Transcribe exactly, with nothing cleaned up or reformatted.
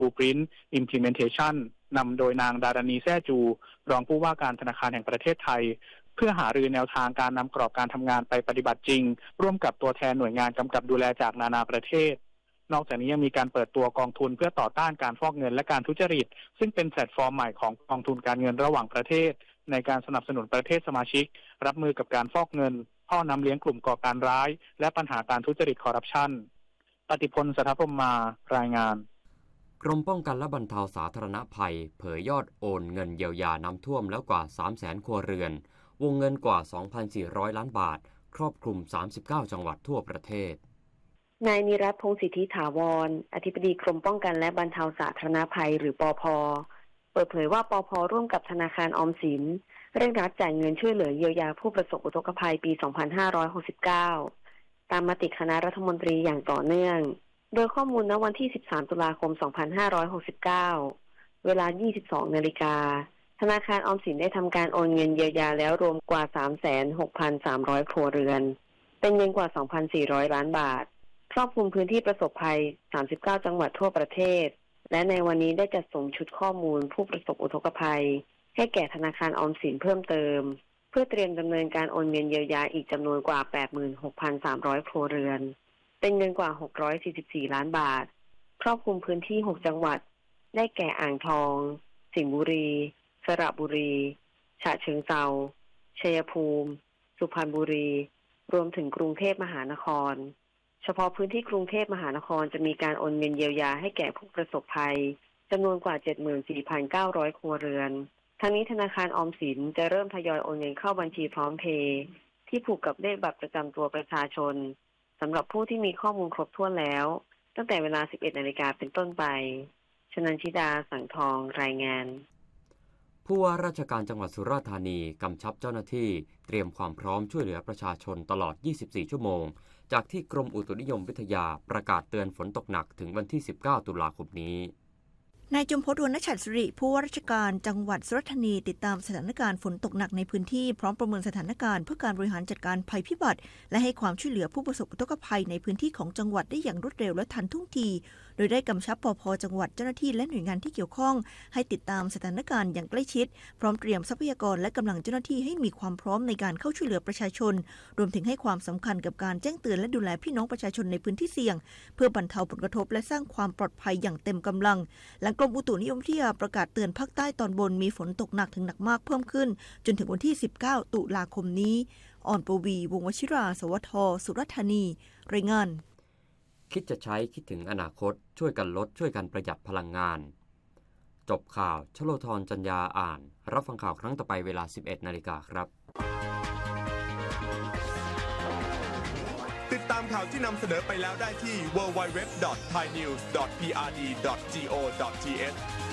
Blueprint Implementation นำโดยนางดารณีแซ่จูรองผู้ว่าการธนาคารแห่งประเทศไทยเพื่อหารือแนวทางการนำกรอบการทำงานไปปฏิบัติจริงร่วมกับตัวแทนหน่วยงานกำกับดูแลจากนานาประเทศนอกจากนี้ยังมีการเปิดตัวกองทุนเพื่อต่อต้านการฟอกเงินและการทุจริตซึ่งเป็นแพลตฟอร์มใหม่ของกองทุนการเงินระหว่างประเทศในการสนับสนุนประเทศสมาชิกรับมือกับการฟอกเงินพ่อนำเลี้ยงกลุ่มก่อการร้ายและปัญหาการทุจริตคอร์รัปชันปฏิพล สัทธพรหมมารายงานกรมป้องกันและบรรเทาสาธารณภัยเผยยอดโอนเงินเยียวยาน้ำท่วมแล้วกว่า สามแสน ครัวเรือนวงเงินกว่า สองพันสี่ร้อย ล้านบาทครอบคลุมสามสิบเก้าจังหวัดทั่วประเทศนายนิรัตน์ พงษ์สิทธิถาวรอธิบดีกรมป้องกันและบรรเทาสาธารณภัยหรือปภ.เปิดเผยว่าปภ.ร่วมกับธนาคารออมสินเร่งรัดจ่ายเงินช่วยเหลือเยียวยาผู้ประสบอุทกภัยปี สองพันห้าร้อยหกสิบเก้า ตามมติคณะรัฐมนตรีอย่างต่อเนื่องโดยข้อมูลณวันที่ สิบสาม ตุลาคม สองพันห้าร้อยหกสิบเก้า เวลา ยี่สิบสอง นาฬิกาธนาคารออมสินได้ทำการโอนเงินเยียวยาแล้วรวมกว่า สามแสนหกพันสามร้อย ครัวเรือนเป็นเงินกว่า สองพันสี่ร้อย ล้านบาทครอบคลุมพื้นที่ประสบภัย สามสิบเก้า จังหวัดทั่วประเทศและในวันนี้ได้จัดส่งชุดข้อมูลผู้ประสบอุทกภัยให้แก่ธนาคารออมสินเพิ่มเติมเพื่อเตรียมดำเนินการโอนเงินเยียวยาอีกจำนวนกว่า แปดหมื่นหกพันสามร้อย ครัวเรือนเป็นเงินกว่า หกร้อยสี่สิบสี่ ล้านบาทครอบคลุมพื้นที่ หก จังหวัดได้แก่อ่างทองสิงห์บุรีสระบุรีฉะเชิงเทราชัยภูมิสุพรรณบุรีรวมถึงกรุงเทพมหานครเฉพาะพื้นที่กรุงเทพมหานครจะมีการโอนเงินเยียวยาให้แก่ผู้ประสบภัยจำนวนกว่า เจ็ดหมื่นสี่พันเก้าร้อย ครัวเรือนทั้งนี้ธนาคารออมสินจะเริ่มทยอยโอนเงินเข้าบัญชีพร้อมเพย์ที่ผูกกับเลขบัตรประจำตัวประชาชนสำหรับผู้ที่มีข้อมูลครบถ้วนแล้วตั้งแต่เวลา สิบเอ็ด นาฬิกาเป็นต้นไปชนันชิดาสังทองรายงานผู้ว่าราชการจังหวัดสุราษฎร์ธานีกำชับเจ้าหน้าที่เตรียมความพร้อมช่วยเหลือประชาชนตลอด ยี่สิบสี่ ชั่วโมงจากที่กรมอุตุนิยมวิทยาประกาศเตือนฝนตกหนักถึงวันที่ สิบเก้า ตุลาคมนี้นายจุมพล วรรณฉัตรสิริผู้ว่าราชการจังหวัดสุราษฎร์ธานีติดตามสถานการณ์ฝนตกหนักในพื้นที่พร้อมประเมินสถานการณ์เพื่อการบริหารจัดการภัยพิบัติและให้ความช่วยเหลือผู้ประสบอุทกภัยในพื้นที่ของจังหวัดได้อย่างรวดเร็วและทันท่วงทีโดยได้กำชับปภ.จังหวัดเจ้าหน้าที่และหน่วยงานที่เกี่ยวข้องให้ติดตามสถานการณ์อย่างใกล้ชิดพร้อมเตรียมทรัพยากรและกำลังเจ้าหน้าที่ให้มีความพร้อมในการเข้าช่วยเหลือประชาชนรวมถึงให้ความสำคัญกับการแจ้งเตือนและดูแลพี่น้องประชาชนในพื้นที่เสี่ยงเพื่อบรรเทาผลกระทบและสร้างความปลอดภัยอย่างเต็มกำลังหลังกรมอุตุนิยมวิทยาประกาศเตือนภาคใต้ตอนบนมีฝนตกหนักถึงหนักมากเพิ่มขึ้นจนถึงวันที่ สิบเก้า ตุลาคมนี้อ่อนปวีวงศ์วชิราสวทสุราษฎร์ธานีรายงานคิดจะใช้คิดถึงอนาคตช่วยกันลดช่วยกันประหยัดพลังงานจบข่าวชโลธรจัญญาอ่านรับฟังข่าวครั้งต่อไปเวลา สิบเอ็ด นาฬิกาครับติดตามข่าวที่นำเสนอไปแล้วได้ที่ ดับเบิลยู ดับเบิลยู ดับเบิลยู ดอท ไทยนิวส์ ดอท พี อาร์ ดี ดอท โก ดอท ที เอช